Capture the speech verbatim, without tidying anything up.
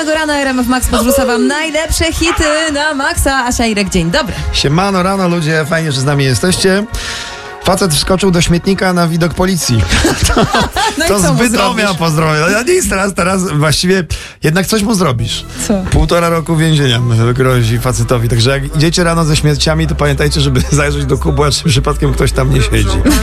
Samego rana R M F Max podrzuca wam najlepsze hity na Maxa. Asia Irek, dzień dobry. Siemano rano ludzie, fajnie, że z nami jesteście. Facet wskoczył do śmietnika na widok policji. To, No i to co z mu Bytomia zrobisz? pozdrowię. No ja nic, teraz, teraz właściwie jednak coś mu zrobisz. Co? Półtora roku więzienia grozi facetowi. Także jak idziecie rano ze śmieciami, to pamiętajcie, żeby zajrzeć do kubła, czy przypadkiem ktoś tam nie siedzi.